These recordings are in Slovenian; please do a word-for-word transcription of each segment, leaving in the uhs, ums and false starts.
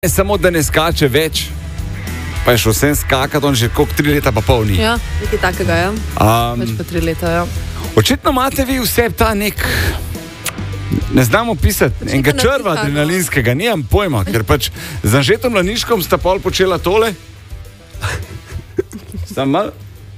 Samo da ne skače več, pa je šel vsem skakati, on že koliko tri leta pa pol ni. Ja, nekaj takega, ja. Um, Več pa tri leta, ja. Očitno imate vi vse ta nek, ne znam opisati, enega črva adrenalinskega, nimam pojma, ker pač z Anžetom Laniškom sta pol počela tole. Sam mal?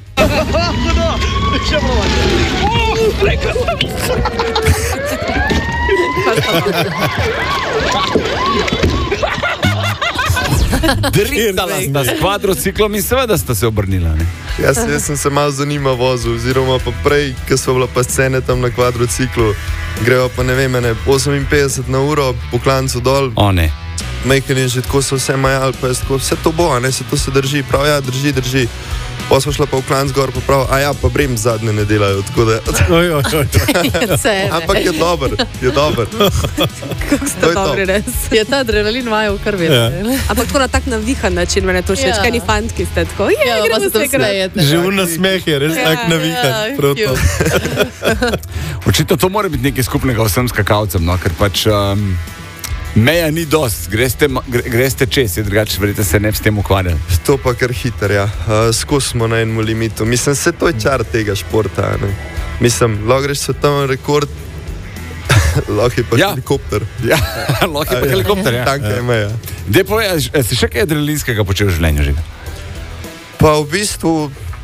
Drihtala sta s kvadrociklom in seveda sta se obrnila, ne? Jaz, jaz sem se malo zanima vozil, oziroma pa prej, ko smo bila pa scene tam na kvadrociklu, grejo pa ne vem, ne, oseminpetdeset na uro po klancu dol. O ne. Majken je že tako so vse majali, pa je tako, vse to bo, ne, se to se drži, prav, ja, drži, drži. Pa smo šla pa v klanc gor, pa prav, a ja, pa brem zadnje ne delajo, tako da... Oj, oj, oj. Ampak je dober, je dober. Kako ste dobri, res. Je ta adrenalin vajo v krvi. Ja. Ampak tako na tak navihan način, mene to še več, kaj ni fantki ste tako, je, ja, gremo se krajeti. Že v nasmeh je, res ja, tak navihan. Ja, očitno to mora biti nekaj skupnega vsem skakalcem, no, ker pač... Um, meja ni dost, greste, greste čez, je drugače, verjete se ne bi s tem ukvarjali. To pa kar hiter, ja. Uh, Skos smo na enem limitu. Mislim, se to je čar tega športa, ne. Mislim, lahko greš svetovni rekord, lahko je pa ja. helikopter. Ja, lahko je pa helikopter, ja. Tanka je meja. Dej povej, si še kaj adrenalinskega počel v življenju, že? Pa v bistvu...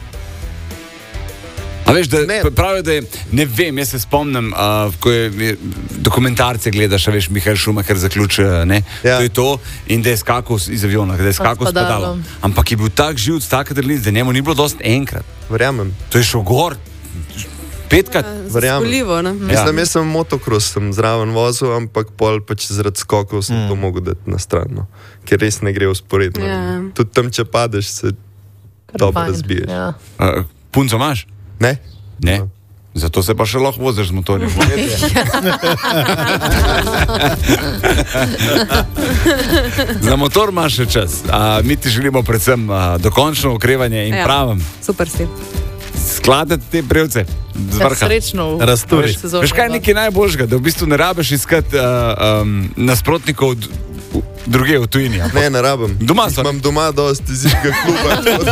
A veš, da pravijo, da je, ne vem, jaz se spomnim, uh, ko je dokumentarce gledaš, a veš, Mihael Schumacher zaključi, ne, ja. To je to, in da je skakal iz aviona, da je skakal s padalom. Ampak je bil tak živ, tak adrenalin, da njemu ni bilo dosti enkrat. Verjamem. To je šel gor, petkrat. Ja, zaspolivo, ne? Mislim, jaz sem motocross, sem zraven vozil, ampak pol pač zaradi skokov sem mm. to mogel dati na stran, no. Ker res ne gre usporedno. Ja. Tudi tam, če padeš, se dobro razbiješ. Ja. Uh, punco imaš? Ne? Ne. Zato se pa še lahko voziš z motorjem. Za motor imaš še čas. A, mi ti želimo predvsem a, dokončno okrevanje in ja, pravim. Super si. Skladati te brevce z vrha. Srečno. Razturi. Veš kaj je nekaj najboljšega, da v bistvu ne rabiš iskati uh, um, nasprotnikov druge v tujini. Ne, ne rabim. Doma so. Imam doma dosti izidnega kluba.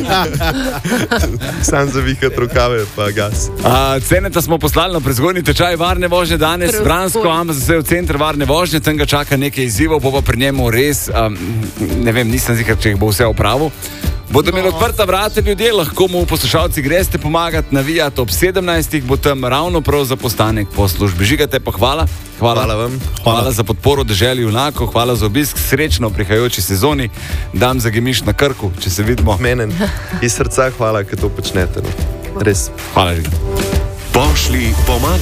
Sam zavihat rokave, pa gas. A, ceneta smo poslali na prezgodnji tečaj varne vožnje danes. Vransko, ama za vse v center varne vožnje. Tam ga čaka nekaj izzivov, bo pa pri njemu res, um, ne vem, nisem zikar, če jih bo vse opravil. Bodo imeli odprta vrata ljudje, lahko mu poslušalci greste pomagati, navijati ob sedemnajstih, bo tam ravno prav za postanek po službi. Žigate pa hvala. Hvala, hvala vam. Hvala. Hvala za podporo deželi junakov, hvala za obisk, srečno v prihajajoči sezoni. Dam za gemiš na Krku, če se vidimo. Menen, iz srca hvala, ker to počnete. No. Res. Hvala, Žiga. Pošli pomagati.